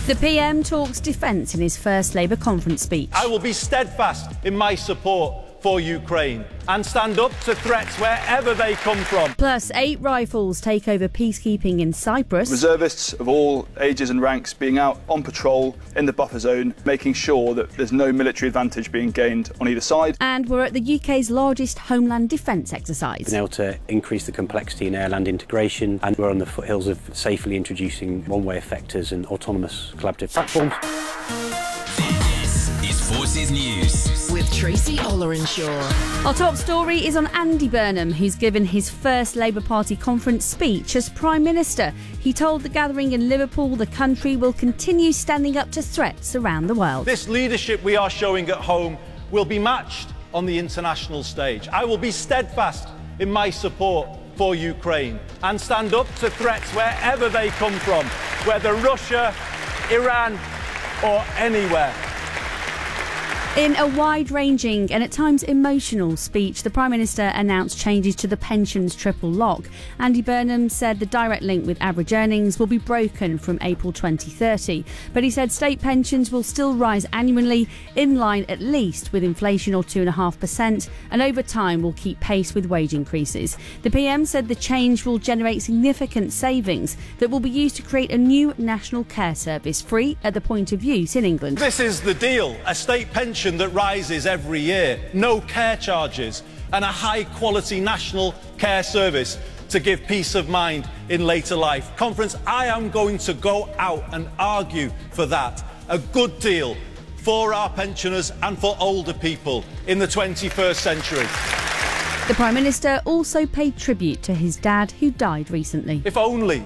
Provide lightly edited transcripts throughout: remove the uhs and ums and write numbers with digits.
The PM talks defence in his first Labour conference speech. I will be steadfast in my support for Ukraine and stand up to threats wherever they come from. Plus, 8 rifles take over peacekeeping in Cyprus. Reservists of all ages and ranks being out on patrol in the buffer zone, making sure that there's no military advantage being gained on either side. And we're at the UK's largest homeland defence exercise. Been able to increase the complexity in air-land integration, and we're on the foothills of safely introducing one-way effectors and autonomous collaborative platforms. This is Forces News with Tracy Ollerenshaw. Our top story is on Andy Burnham, who's given his first Labour Party conference speech as Prime Minister. He told the gathering in Liverpool the country will continue standing up to threats around the world. This leadership we are showing at home will be matched on the international stage. I will be steadfast in my support for Ukraine and stand up to threats wherever they come from, whether Russia, Iran or anywhere. In a wide-ranging and at times emotional speech, the Prime Minister announced changes to the pensions triple lock. Andy Burnham said the direct link with average earnings will be broken from April 2030. But he said state pensions will still rise annually, in line at least with inflation or 2.5%, and over time will keep pace with wage increases. The PM said the change will generate significant savings that will be used to create a new national care service, free at the point of use in England. This is the deal: a state pension that rises every year, no care charges, and a high-quality national care service to give peace of mind in later life. Conference, I am going to go out and argue for that. A good deal for our pensioners and for older people in the 21st century. The Prime Minister also paid tribute to his dad, who died recently. If only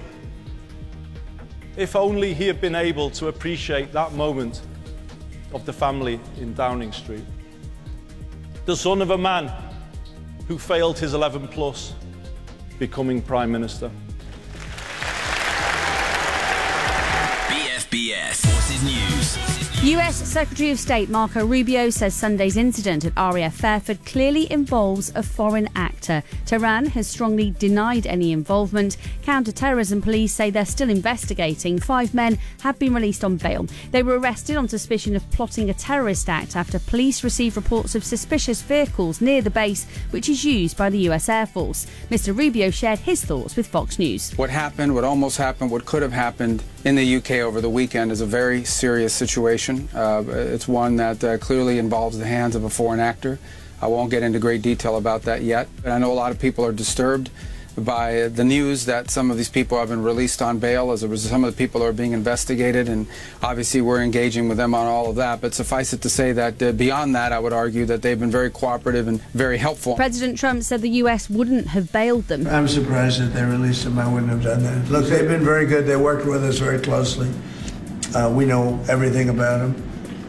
he had been able to appreciate that moment of the family in Downing Street. The son of a man who failed his 11 plus, becoming Prime Minister. BFBS Forces News. US Secretary of State Marco Rubio says Sunday's incident at RAF Fairford clearly involves a foreign actor. Tehran has strongly denied any involvement. Counter-terrorism police say they're still investigating. 5 men have been released on bail. They were arrested on suspicion of plotting a terrorist act after police received reports of suspicious vehicles near the base, which is used by the US Air Force. Mr. Rubio shared his thoughts with Fox News. What happened, what almost happened, what could have happened in the UK over the weekend is a very serious situation. It's one that clearly involves the hands of a foreign actor. I won't get into great detail about that yet. But I know a lot of people are disturbed by the news that some of these people have been released on bail. Some of the people are being investigated, and obviously we're engaging with them on all of that. But suffice it to say that beyond that, I would argue that they've been very cooperative and very helpful. President Trump said the US wouldn't have bailed them. I'm surprised that they released them. I wouldn't have done that. Look, they've been very good. They worked with us very closely. We know everything about them.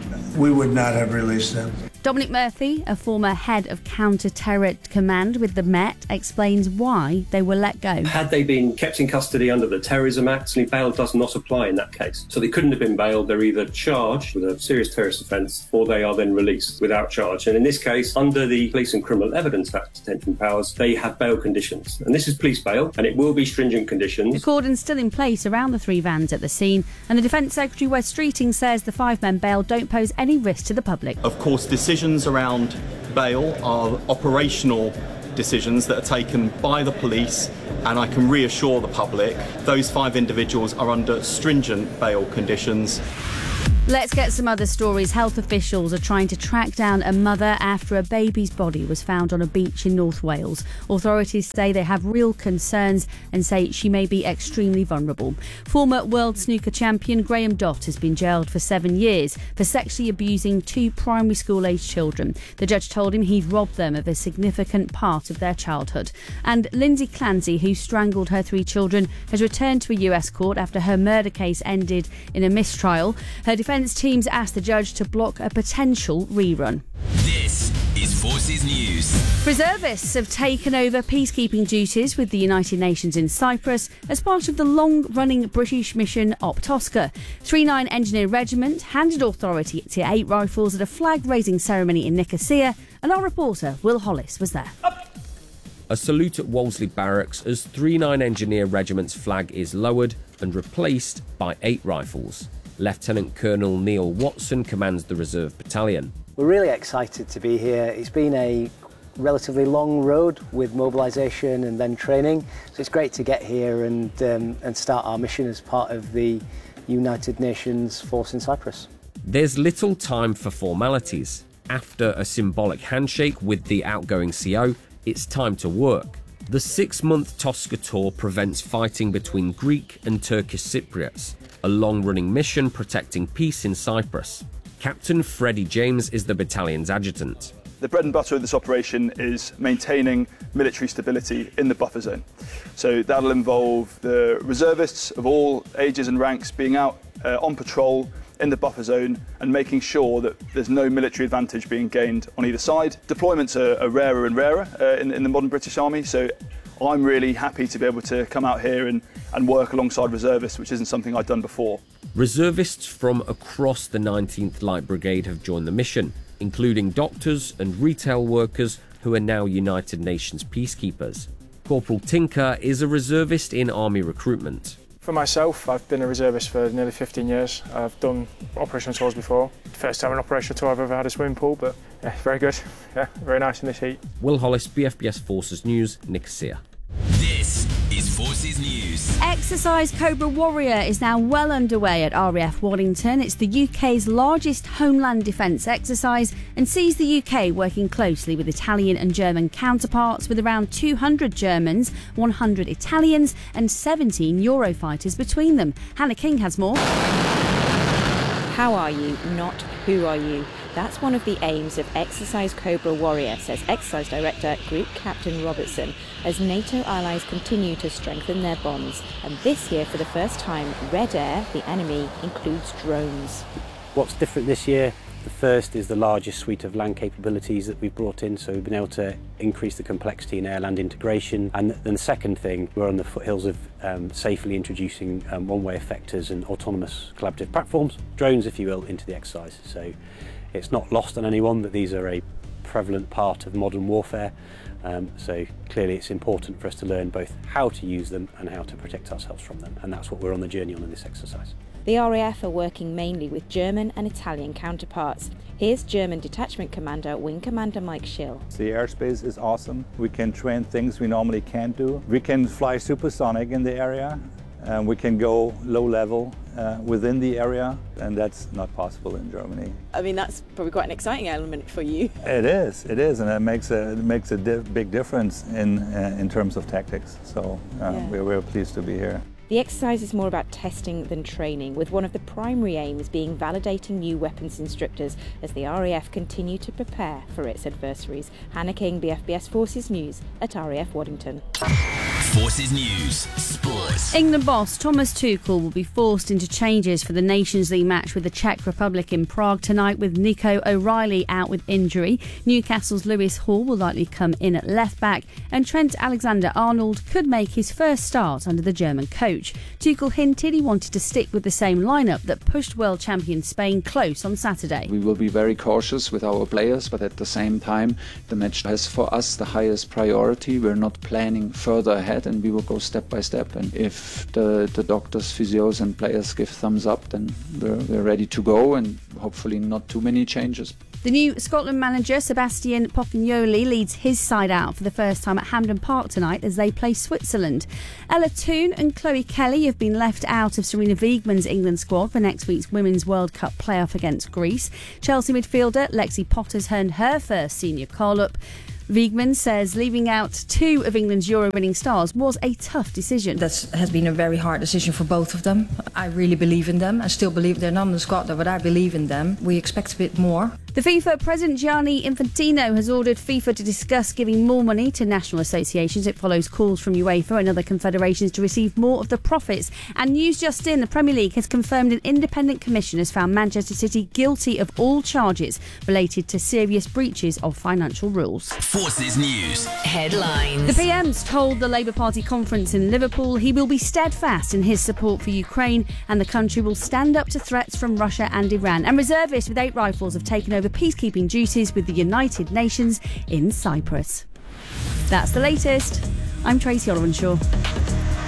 We would not have released them. Dominic Murphy, a former head of counter-terror command with the Met, explains why they were let go. Had they been kept in custody under the Terrorism Act, bail does not apply in that case. So they couldn't have been bailed. They're either charged with a serious terrorist offence or they are then released without charge. And in this case, under the Police and Criminal Evidence Act detention powers, they have bail conditions. And this is police bail, and it will be stringent conditions. The cordon's still in place around the 3 vans at the scene, and the Defence Secretary Wes Streeting says the 5-men bail don't pose any risk to the public. Of course, decisions around bail are operational decisions that are taken by the police, and I can reassure the public those 5 individuals are under stringent bail conditions. Let's get some other stories. Health officials are trying to track down a mother after a baby's body was found on a beach in North Wales. Authorities say they have real concerns and say she may be extremely vulnerable. Former world snooker champion Graham Dott has been jailed for 7 years for sexually abusing 2 primary school-aged children. The judge told him he'd robbed them of a significant part of their childhood. And Lindsay Clancy, who strangled her 3 children, has returned to a US court after her murder case ended in a mistrial. Her defence teams asked the judge to block a potential rerun. This is Forces News. Reservists have taken over peacekeeping duties with the United Nations in Cyprus as part of the long-running British mission Optosca. 39 Engineer Regiment handed authority to 8 rifles at a flag-raising ceremony in Nicosia, and our reporter Will Hollis was there. A salute at Wolseley Barracks as 39 Engineer Regiment's flag is lowered and replaced by 8 rifles. Lieutenant Colonel Neil Watson commands the reserve battalion. We're really excited to be here. It's been a relatively long road with mobilisation and then training, so it's great to get here and start our mission as part of the United Nations force in Cyprus. There's little time for formalities. After a symbolic handshake with the outgoing CO, it's time to work. The 6-month Tosca tour prevents fighting between Greek and Turkish Cypriots, a long-running mission protecting peace in Cyprus. Captain Freddie James is the battalion's adjutant. The bread and butter of this operation is maintaining military stability in the buffer zone. So that'll involve the reservists of all ages and ranks being out on patrol in the buffer zone and making sure that there's no military advantage being gained on either side. Deployments are rarer and rarer in the modern British Army, so I'm really happy to be able to come out here and work alongside reservists, which isn't something I'd done before. Reservists from across the 19th Light Brigade have joined the mission, including doctors and retail workers who are now United Nations peacekeepers. Corporal Tinker is a reservist in Army recruitment. For myself, I've been a reservist for nearly 15 years. I've done operational tours before. First time an operational tour I've ever had a swimming pool, but yeah, very good. Yeah, very nice in this heat. Will Hollis, BFBS Forces News, Nicosia. This is Forces News. Exercise Cobra Warrior is now well underway at RAF Waddington. It's the UK's largest homeland defence exercise and sees the UK working closely with Italian and German counterparts, with around 200 Germans, 100 Italians and 17 Eurofighters between them. Hannah King has more. How are you, not who are you? That's one of the aims of Exercise Cobra Warrior, says Exercise Director Group Captain Robertson, as NATO allies continue to strengthen their bonds. And this year, for the first time, Red Air, the enemy, includes drones. What's different this year? The first is the largest suite of land capabilities that we've brought in, so we've been able to increase the complexity in air-land integration. And then the second thing, we're on the foothills of safely introducing one-way effectors and autonomous collaborative platforms, drones if you will, into the exercise. So it's not lost on anyone that these are a prevalent part of modern warfare. So clearly it's important for us to learn both how to use them and how to protect ourselves from them. And that's what we're on the journey on in this exercise. The RAF are working mainly with German and Italian counterparts. Here's German Detachment Commander, Wing Commander Mike Schill. The airspace is awesome. We can train things we normally can't do. We can fly supersonic in the area. We can go low level within the area, and that's not possible in Germany. I mean, that's probably quite an exciting element for you. It is, and it makes a big difference in terms of tactics. So we're pleased to be here. The exercise is more about testing than training, with one of the primary aims being validating new weapons instructors as the RAF continue to prepare for its adversaries. Hannah King, BFBS Forces News at RAF Waddington. Forces News, Sports. England boss Thomas Tuchel will be forced into changes for the Nations League match with the Czech Republic in Prague tonight, with Nico O'Reilly out with injury. Newcastle's Lewis Hall will likely come in at left back, and Trent Alexander-Arnold could make his first start under the German coach. Tuchel hinted he wanted to stick with the same lineup that pushed world champion Spain close on Saturday. We will be very cautious with our players, but at the same time the match has for us the highest priority. We're not planning further ahead, and we will go step by step, and if the doctors, physios and players give thumbs up, then we're ready to go, and hopefully not too many changes. The new Scotland manager Sebastian Pocognoli leads his side out for the first time at Hampden Park tonight as they play Switzerland. Ella Toone and Chloe Kelly have been left out of Serena Wiegmann's England squad for next week's Women's World Cup playoff against Greece. Chelsea midfielder Lexi Potter's earned her first senior call-up. Wiegmann says leaving out two of England's Euro-winning stars was a tough decision. That has been a very hard decision for both of them. I really believe in them. I still believe they're not in the squad, but I believe in them. We expect a bit more. The FIFA President Gianni Infantino has ordered FIFA to discuss giving more money to national associations. It follows calls from UEFA and other confederations to receive more of the profits. And news just in, the Premier League has confirmed an independent commission has found Manchester City guilty of all charges related to serious breaches of financial rules. Forces News headlines. The PM's told the Labour Party conference in Liverpool he will be steadfast in his support for Ukraine, and the country will stand up to threats from Russia and Iran. And reservists with 8 rifles have taken over peacekeeping duties with the United Nations in Cyprus. That's the latest. I'm Tracy Olorenshaw.